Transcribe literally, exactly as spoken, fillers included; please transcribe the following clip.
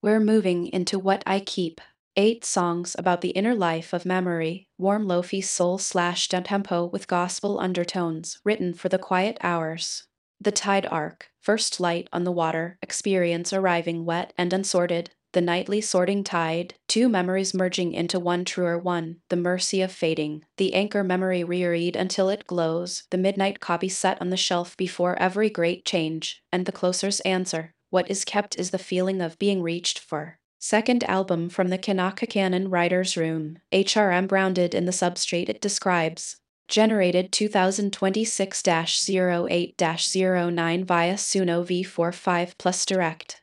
We're moving into What I Keep. Eight songs about the inner life of memory, warm lofi soul slash tempo with gospel undertones, written for the quiet hours. The Tide Arc, first light on the water, experience arriving wet and unsorted, the nightly sorting tide, two memories merging into one truer one, the mercy of fading, the anchor memory reread until it glows, the midnight copy set on the shelf before every great change, and the closer's answer. What is kept is the feeling of being reached for. Second album from the Kanaka Canon Writer's Room, H R M grounded in the substrate it describes. Generated twenty twenty-six dash oh eight dash oh nine via Suno v forty-five plus Direct.